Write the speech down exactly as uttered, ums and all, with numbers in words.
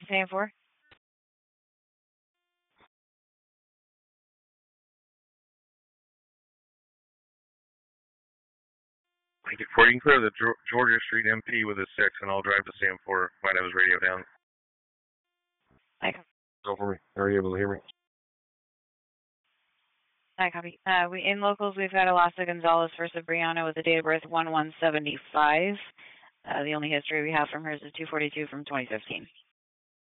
Sam four. Before you can clear the Georgia Street M P with a six, and I'll drive to Sam four. Might have his radio down. I copy. Go for me. Are you able to hear me? I copy. Uh, we in locals, we've got Alasa Gonzalez for Cipriano with a date of birth one one seventy-five. Uh, the only history we have from her is a two forty-two from twenty fifteen.